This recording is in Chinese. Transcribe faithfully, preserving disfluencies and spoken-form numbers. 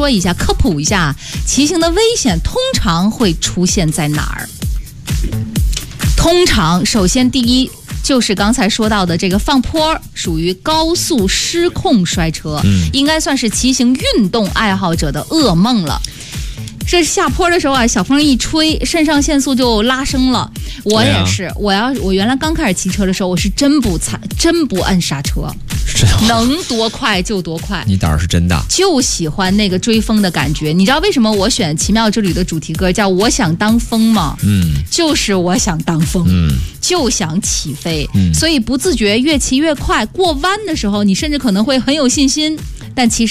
说一下，科普一下，骑行的危险通常会出现在哪儿？通常，首先第一就是刚才说到的这个放坡，属于高速失控摔车，嗯、应该算是骑行运动爱好者的噩梦了。这下坡的时候啊，小风一吹，肾上腺素就拉升了。我也是，啊、我要我原来刚开始骑车的时候，我是真不踩，真不按刹车，能多快就多快。 你胆儿是真大， 就喜欢那个追风的感觉。你知道为什么我选《奇妙之旅》的主题歌叫《我想当风》吗？嗯，就是我想当风，嗯，就想起飞，嗯，所以不自觉越骑越快。过弯的时候，你甚至可能会很有信心，但其实。